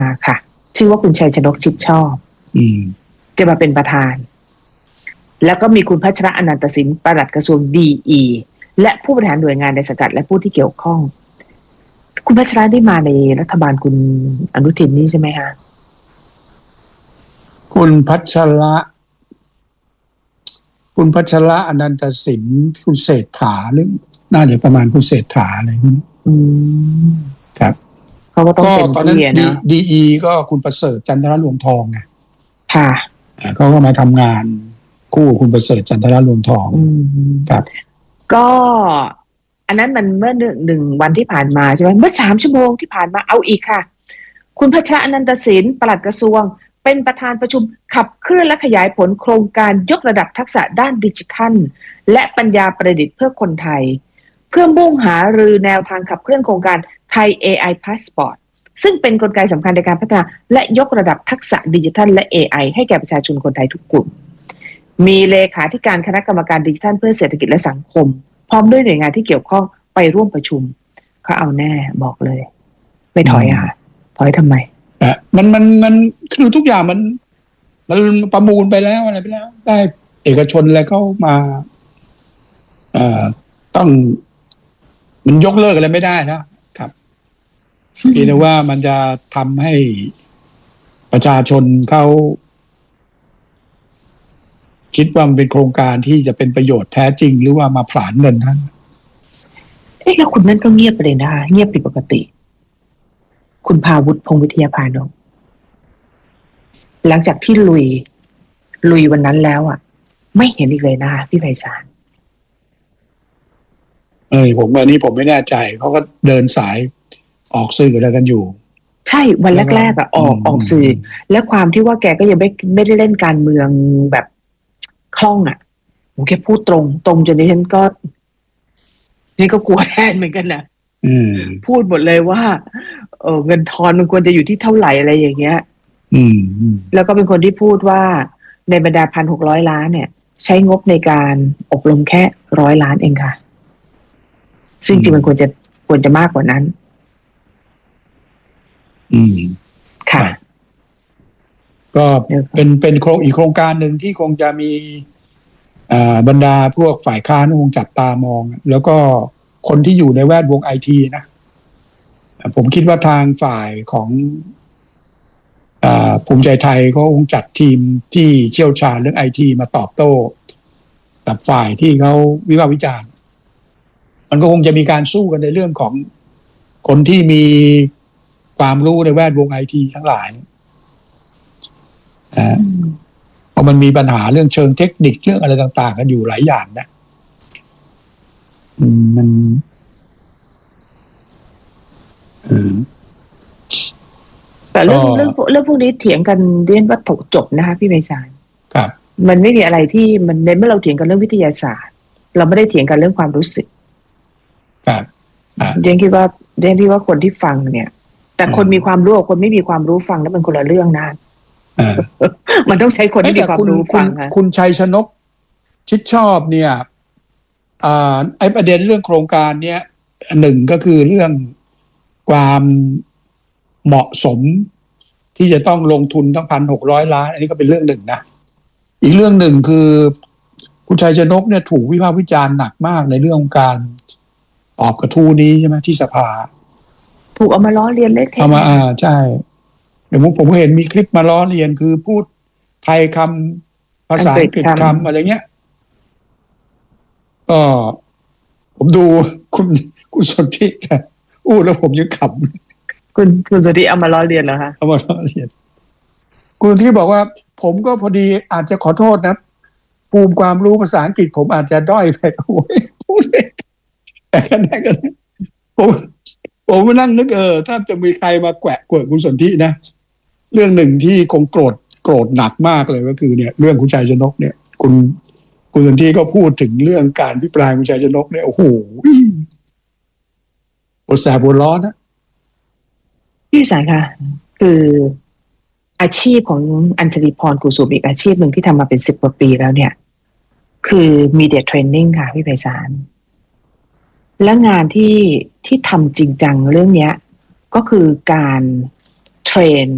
ค่ะชื่อว่าคุณชัยชนกชิดชอบจะมาเป็นประธานแล้วก็มีคุณพัชระอนันตสินปลัดกระทรวงดีและผู้บริหารหน่วยงานในสังกัดและผู้ที่เกี่ยวข้องคุณพัชระได้มาในรัฐบาลคุณอนุทินนี่ใช่ไหมคะคุณพัชระอนันตสินคุณเศรษฐาหรือน่าจะประมาณคุณเศรษฐาอะไรพวกนี้ครับเขาก็ต้องเป็นตอนนั้นดีก็คุณประเสริฐจันทรรวงทองไงค่ะเขาก็มาทำงานคู่คุณประเสริฐจันทรรวงทองครับก็อันนั้นมันเมื่อหนึ่งวันที่ผ่านมาใช่ไหมเมื่อ3 ชั่วโมงที่ผ่านมาเอาอีกค่ะคุณพัชระอนันตสินปลัดกระทรวงเป็นประธานประชุมขับเคลื่อนและขยายผลโครงการยกระดับทักษะด้านดิจิทัลและปัญญาประดิษฐ์เพื่อคนไทยเพื่อมุ่งหารือแนวทางขับเคลื่อนโครงการไทย AI Passport ซึ่งเป็นกลไกสำคัญในการพัฒนาและยกระดับทักษะดิจิทัลและ AI ให้แก่ประชาชนคนไทยทุกกลุ่มมีเลขาธิการคณะกรรมการดิจิทัลเพื่อเศรษฐกิจและสังคมพร้อมด้วยหน่วยงานที่เกี่ยวข้องไปร่วมประชุมเขาเอาแน่บอกเลยไม่ถอยถอยทำไมมันคือทุกอย่างมันประมูลไปแล้วอะไรไปแล้วได้เอกชนอะไรเข้ามาต้องมันยกเลิกอะไรไม่ได้นะครับเพียงแต่ว่ามันจะทำให้ประชาชนเขาคิดว่ามันเป็นโครงการที่จะเป็นประโยชน์แท้จริงหรือว่ามาผลาญเงินท่านแล้วคุณนั่นก็เงียบไปเลยนะเงียบผิดปกติคุณภาวุฒิพงษ์วิทยาพานนท์หลังจากที่ลุยวันนั้นแล้วไม่เห็นอีกเลยนะพี่ไพศาลผมอันนี้ผมไม่แน่ใจเขาก็เดินสายออกสื่ออะไรกันอยู่ใช่วันแรกๆออกสื่อและความที่ว่าแกก็ยังไม่ได้เล่นการเมืองแบบคล่องผมแกพูดตรงจนนี้ฉันก็กลัวแทนเหมือนกันนะพูดหมดเลยว่าเงินทอนมันควรจะอยู่ที่เท่าไหร่อะไรอย่างเงี้ยแล้วก็เป็นคนที่พูดว่าในบรรดา1,600 ล้านเนี่ยใช้งบในการอบรมแค่100 ล้านเองค่ะซึ่งจริงมันควรจะมากกว่านั้นค่ะก็เป็นอีกโครงการหนึ่งที่คงจะมีบรรดาพวกฝ่ายค้านคงจับตามองแล้วก็คนที่อยู่ในแวดวงไอทีนะผมคิดว่าทางฝ่ายของภูมิใจไทยเขาคงจัดทีมที่เชี่ยวชาญเรื่องไอทีมาตอบโต้กับฝ่ายที่เขาวิพากษ์วิจารณ์มันก็คงจะมีการสู้กันในเรื่องของคนที่มีความรู้ในแวดวงไอทีทั้งหลายเพราะมันมีปัญหาเรื่องเชิงเทคนิคเรื่องอะไรต่างๆกันอยู่หลายอย่างนะมันแต่เรื่องพวกนี้เถียงกันเรียนว่าถูกจบนะคะพี่ไพศาลครับมันไม่มีอะไรที่มันเมื่อเราเถียงกันเรื่องวิทยาศาสตร์เราไม่ได้เถียงกันเรื่องความรู้สึกครับเรียนคิดว่าคนที่ฟังเนี่ยแต่คนมีความรู้กับคนไม่มีความรู้ฟังแล้วมันคนละเรื่องนะมันต้องใช้คนที่มีความรู้ฟังคุณชัยชนกชิดชอบเนี่ยไอ้ประเด็นเรื่องโครงการเนี้ยหนึ่งก็คือเรื่องความเหมาะสมที่จะต้องลงทุนตั้ง1,600 ล้านอันนี้ก็เป็นเรื่องหนึ่งนะอีกเรื่องหนึ่งคือคุณชัยชนกเนี่ยถูกวิพากษ์วิจารณ์หนักมากในเรื่องของการออกกระทู้นี้ใช่ไหมที่สภาถูกเอามาล้อเลียนเละเทะเอามาใช่เดี๋ยวผมเห็นมีคลิปมาล้อเลียนคือพูดไทยคำภาษาอังกฤษคำอะไรเงี้ยก็ผมดูคุณสนธิแล้วผมยังขำคุณสนธิเอามาล้อเลียนเหรอคะเอามาล้อเลียนคุณที่บอกว่าผมก็พอดีอาจจะขอโทษนะภูมิความรู้ภาษาอังกฤษผมอาจจะด้อยไปโอ้ยพูดเลยแต่กันได้กันผมมานั่งนึกถ้าจะมีใครมาแกวะคุณสนธินะเรื่องหนึ่งที่คงโกรธหนักมากเลยก็คือเนี่ยเรื่องคุณชัยชนกเนี่ยคุณสนธิก็พูดถึงเรื่องการพิปรายคุณชัยชนกเนี่ยโอ้โหปวดแสบปวดร้อนนะพี่สายค่ะคืออาชีพของอัญชลีพรกุสุมอีกอาชีพหนึ่งที่ทำมาเป็น10 กว่าปีแล้วเนี่ยคือมีเดียเทรนนิ่งค่ะพี่ไพศาลและงานที่ทำจริงจังเรื่องนี้ก็คือการเทรน